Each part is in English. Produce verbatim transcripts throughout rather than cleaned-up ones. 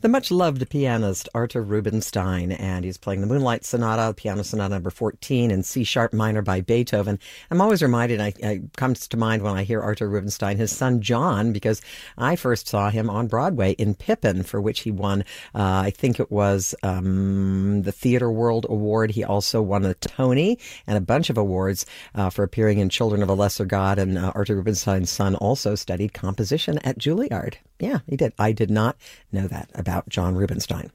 The much-loved pianist Artur Rubinstein, and he's playing the Moonlight Sonata, Piano Sonata number fourteen in C-sharp minor by Beethoven. I'm always reminded, I, I comes to mind when I hear Artur Rubinstein, his son John, because I first saw him on Broadway in Pippin, for which he won, uh, I think it was um, the Theatre World Award. He also won a Tony and a bunch of awards uh, for appearing in Children of a Lesser God, and uh, Artur Rubinstein's son also studied composition at Juilliard. Yeah, he did. I did not know that about John Rubinstein.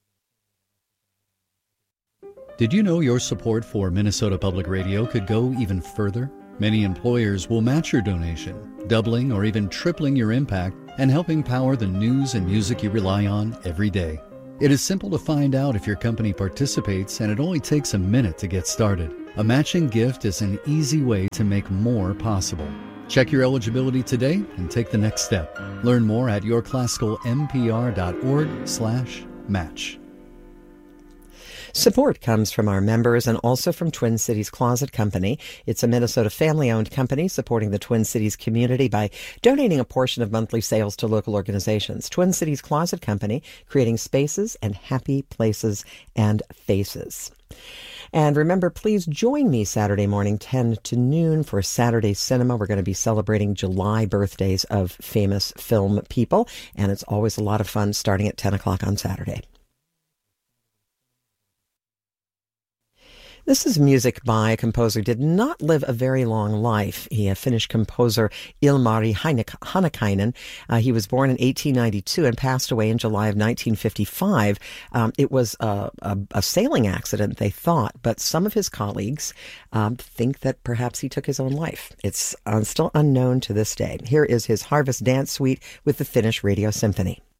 Did you know your support for Minnesota Public Radio could go even further? Many employers will match your donation, doubling or even tripling your impact and helping power the news and music you rely on every day. It is simple to find out if your company participates, and it only takes a minute to get started. A matching gift is an easy way to make more possible. Check your eligibility today and take the next step. Learn more at yourclassicalmpr.org slash match. Support comes from our members and also from Twin Cities Closet Company. It's a Minnesota family-owned company supporting the Twin Cities community by donating a portion of monthly sales to local organizations. Twin Cities Closet Company, creating spaces and happy places and faces. And remember, please join me Saturday morning, ten to noon, for Saturday Cinema. We're going to be celebrating July birthdays of famous film people, and it's always a lot of fun starting at ten o'clock on Saturday. This is music by a composer who did not live a very long life. He, a Finnish composer, Ilmari Hannakainen. Uh, he was born in eighteen ninety-two and passed away in July of nineteen fifty-five. Um, it was a, a, a sailing accident, they thought, but some of his colleagues um, think that perhaps he took his own life. It's uh, still unknown to this day. Here is his Harvest Dance Suite with the Finnish Radio Symphony.